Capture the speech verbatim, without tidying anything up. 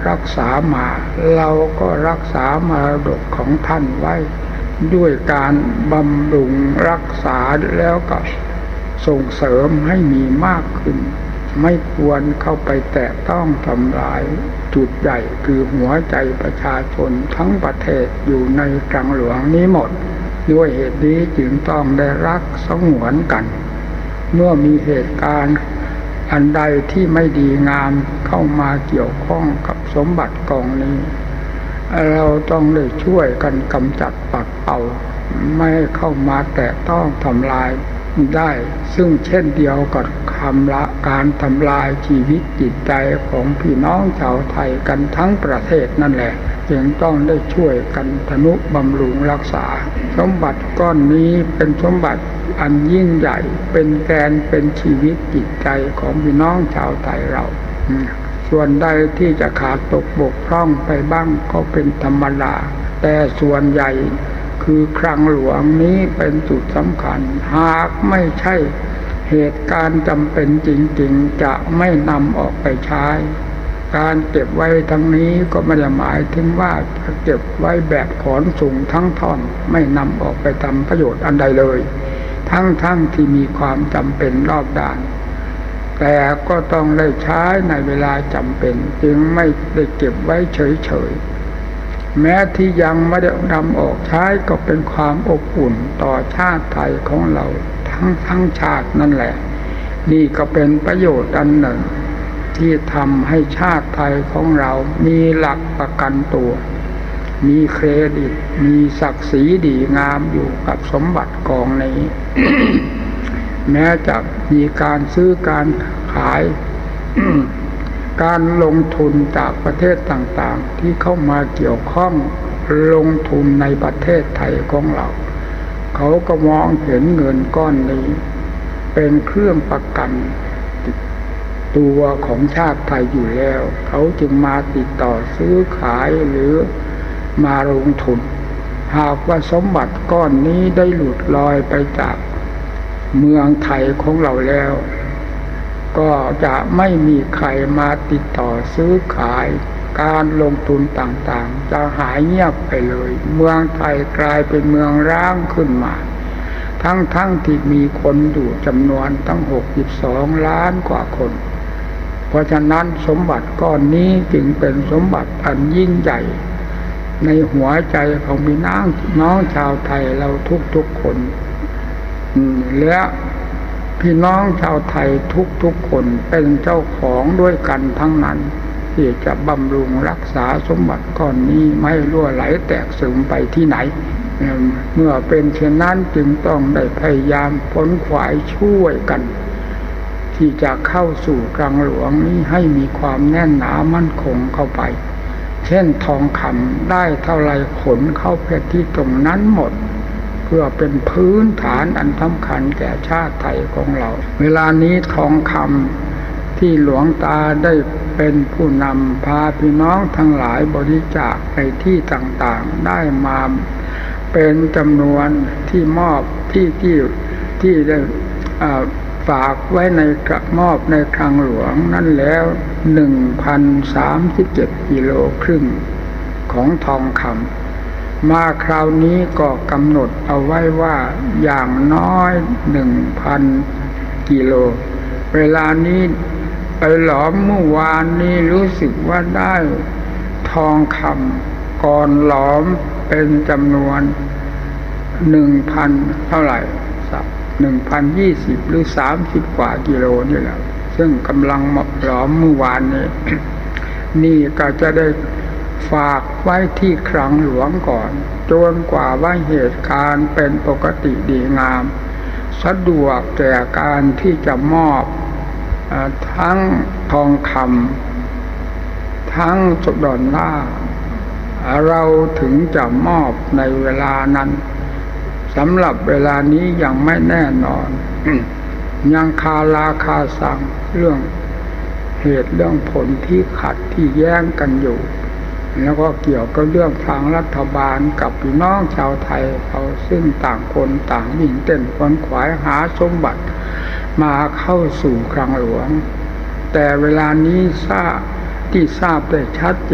รักษามาเราก็รักษามรดกของท่านไว้ด้วยการบำรุงรักษาแล้วก็ส่งเสริมให้มีมากขึ้นไม่ควรเข้าไปแตะต้องทำลายจุดใหญ่คือหัวใจประชาชนทั้งประเทศอยู่ในคลังหลวงนี้หมดด้วยเหตุนี้จึงต้องได้รักสงวนกันเมื่อมีเหตุการณ์อันใดที่ไม่ดีงามเข้ามาเกี่ยวข้องกับสมบัติกองนี้เราต้องได้ช่วยกันกำจัดปัดเป่าไม่เข้ามาแตะต้องทำลายได้ซึ่งเช่นเดียวกับคำละการทำลายชีวิตจิตใจของพี่น้องชาวไทยกันทั้งประเทศนั่นแหละจึงต้องได้ช่วยกันทนุบำรุงรักษาสมบัติก้อนนี้เป็นสมบัติอันยิ่งใหญ่เป็นแกนเป็นชีวิตจิตใจของพี่น้องชาวไทยเราส่วนใดที่จะขาดตกบกพร่องไปบ้างก็เป็นธรรมดาแต่ส่วนใหญ่คือคลังหลวงนี้เป็นจุดสำคัญหากไม่ใช่เหตุการณ์จำเป็นจริงๆจะไม่นำออกไปใช้การเก็บไว้ทั้งนี้ก็ไม่ได้หมายถึงว่าจะเก็บไว้แบบขนส่งทั้งท่อนไม่นำออกไปทำประโยชน์อันใดเลยทั้งๆที่มีความจำเป็นรอบด้านแต่ก็ต้องได้ใช้ในเวลาจำเป็นจึงไม่ได้เก็บไว้เฉยๆแม้ที่ยังไม่ได้นำออกใช้ก็เป็นความอบอุ่นต่อชาติไทยของเราทั้งทั้งชาตินั่นแหละนี่ก็เป็นประโยชน์อันหนึ่งที่ทำให้ชาติไทยของเรามีหลักประกันตัวมีเครดิตมีศักดิ์ศรีดีงามอยู่กับสมบัติกองนี้ แม้จะมีการซื้อการขาย การลงทุนจากประเทศต่างๆที่เข้ามาเกี่ยวข้องลงทุนในประเทศไทยของเราเขาก็มองเห็นเงินก้อนนี้เป็นเครื่องประกันตัวของชาติไทยอยู่แล้วเขาจึงมาติดต่อซื้อขายหรือมาลงทุนหากว่าสมบัติก้อนนี้ได้หลุดลอยไปจากเมืองไทยของเราแล้วก็จะไม่มีใครมาติดต่อซื้อขายการลงทุนต่างๆจะหายเงียบไปเลยเมืองไทยกลายเป็นเมืองร้างขึ้นมาทั้งๆ ท, ที่มีคนอยู่จำนวนตั้งหกสิบสองล้านกว่าคนเพราะฉะนั้นสมบัติก้อนนี้จึงเป็นสมบัติอันยิ่งใหญ่ในหัวใจของพี่น้องน้องชาวไทยเราทุกๆคนและพี่น้องชาวไทยทุกๆคนเป็นเจ้าของด้วยกันทั้งนั้นที่จะบำรุงรักษาสมบัติก้อนนี้ไม่รั่วไหลแตกซึมไปที่ไหนเมื่อเป็นเช่นนั้นจึงต้องได้พยายามขนขวายช่วยกันที่จะเข้าสู่คลังหลวงนี้ให้มีความแน่นหนามั่นคงเข้าไปเช่นทองคำได้เท่าไรขนเข้าไปที่ตรงนั้นหมดเพื่อเป็นพื้นฐานอันสำคัญแก่ชาติไทยของเราเวลานี้ทองคำที่หลวงตาได้เป็นผู้นำพาพี่น้องทั้งหลายบริจาคในที่ต่างๆได้มาเป็นจำนวนที่มอบที่ที่ที่ได้ฝากไว้ในกระมอบในคลังหลวงนั่นแล้ว หนึ่งพันสามสิบเจ็ด กิโลครึ่งของทองคำมาคราวนี้ก็กำหนดเอาไว้ว่าอย่างน้อย หนึ่งพัน กิโลเวลานี้ไปหลอมเมื่อวานนี้รู้สึกว่าได้ทองคำก่อนหลอมเป็นจำนวน หนึ่งพัน เท่าไหร่สัก หนึ่งพันยี่สิบ หรือสามสิบกว่ากิโลนี่แหละซึ่งกำลังหลอมเมื่อวานนี้ นี่ก็จะได้ฝากไว้ที่คลังหลวงก่อนจนกว่าว่าเหตุการณ์เป็นปกติดีงามสะดวกแก่การที่จะมอบทั้งทองคำทั้งดอลลาร์เราถึงจะมอบในเวลานั้นสำหรับเวลานี้ยังไม่แน่นอน ยังคาราคาซังเรื่องเหตุเรื่องผลที่ขัดที่แย้งกันอยู่แล้วก็เกี่ยวกับเรื่องทางรัฐบาลกับพี่น้องชาวไทยเขาซึ่งต่างคนต่างวิ่งเต้นขวนขวายหาสมบัติมาเข้าสู่คลังหลวงแต่เวลานี้ทราบที่ทราบได้ชัดเจ